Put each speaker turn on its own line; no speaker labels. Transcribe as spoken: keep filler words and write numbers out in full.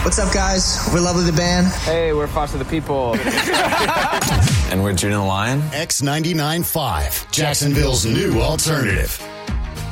What's up, guys? We're Lovely the Band.
Hey, we're Foster the People.
And we're Juno Lion.
X ninety-nine point five, Jacksonville's new alternative.